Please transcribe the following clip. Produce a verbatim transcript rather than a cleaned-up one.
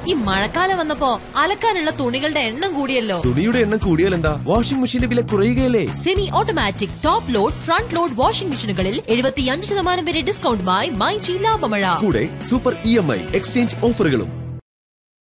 ഈ മഴക്കാലം വന്നപ്പോ അലക്കാനുള്ള തുണികളുടെ എണ്ണം കൂടിയല്ലോ. തുണിയുടെ എണ്ണം കൂടിയാൽ എന്താ? വാഷിംഗ് മെഷീന്റെ വില കുറയുകയല്ലേ? Semi automatic top load front load washing മെഷീനുകളിൽ എഴുപത്തിയഞ്ച് ശതമാനം വരെ ഡിസ്കൗണ്ടുമായി മൈജി ലാഭമഴ. കൂടെ super E M I exchange ഓഫറുകളും.